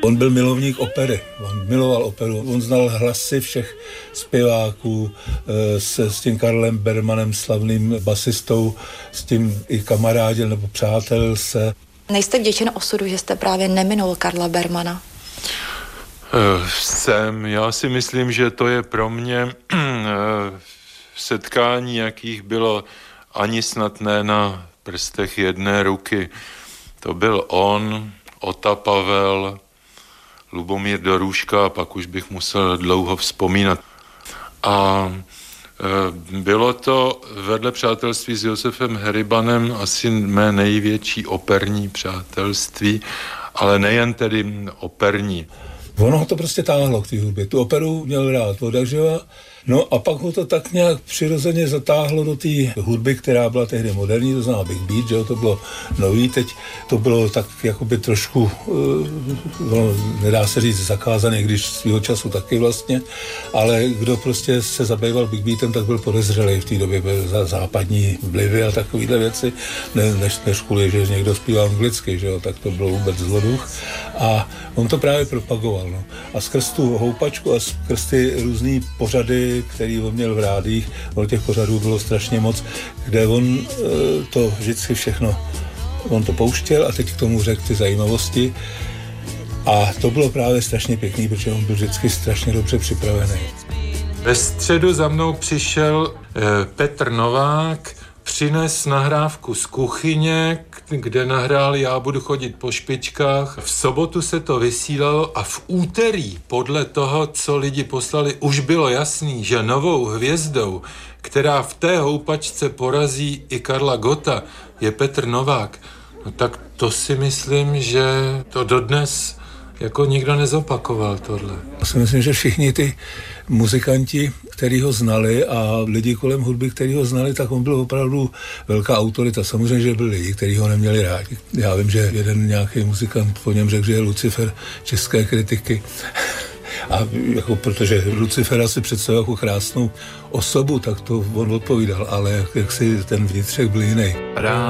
On byl milovník opery, on miloval operu, on znal hlasy všech zpěváků, s tím Karlem Bermanem, slavným basistou, s tím i kamarádil nebo přátel se. Nejste vděčen osudu, že jste právě neminul Karla Bermana? Já si myslím, že to je pro mě setkání, jakých bylo ani snad ne na prstech jedné ruky. To byl on, Ota Pavel, Lubomír Dorůška, a pak už bych musel dlouho vzpomínat. A bylo to vedle přátelství s Josefem Heribanem asi mé největší operní přátelství, ale nejen tedy operní. Ono ho to prostě táhlo k té hudbě. Tu operu měl rád od jakživa. No a pak ho to tak nějak přirozeně zatáhlo do té hudby, která byla tehdy moderní, to znamená Big Beat, že jo, to bylo nový, teď to bylo tak jakoby trošku, nedá se říct zakázaný, když svýho času taky vlastně, ale kdo prostě se zabýval Big Beatem, tak byl podezřelý v té době, byl za západní vlivy a takovýhle věci, než kvůli, že někdo zpíval anglicky, že jo, tak to bylo vůbec zloduch a on to právě propagoval, no. A skrz tu houpačku a skrz ty různý pořady, který on měl v rádích, těch pořadů bylo strašně moc, kde on to vždycky všechno, on to pouštěl a teď k tomu řekl ty zajímavosti a to bylo právě strašně pěkný, protože on byl vždycky strašně dobře připravený. Ve středu za mnou přišel Petr Novák, přines nahrávku z kuchyně, kde nahrál Já budu chodit po špičkách. V sobotu se to vysílalo a v úterý, podle toho, co lidi poslali, už bylo jasný, že novou hvězdou, která v té houpačce porazí i Karla Gotta, je Petr Novák. No tak to si myslím, že to dodnes jako nikdo nezopakoval tohle. Já si myslím, že všichni ty muzikanti, který ho znali a lidi kolem hudby, který ho znali, tak on byl opravdu velká autorita. Samozřejmě, že byli lidi, kteří ho neměli rádi. Já vím, že jeden nějaký muzikant po něm řekl, že je Lucifer české kritiky. A jako, protože Lucifera si představil jako krásnou osobu, tak to on odpovídal, ale jak si ten vnitřek byl jiný.